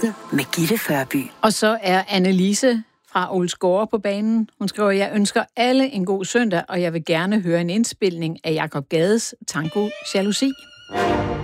Netværket med Gitte Førby. Og så er Annelise fra Ålsgårde på banen. Hun skriver, jeg ønsker alle en god søndag, og jeg vil gerne høre en indspilning af Jakob Gades Tango Jalousi.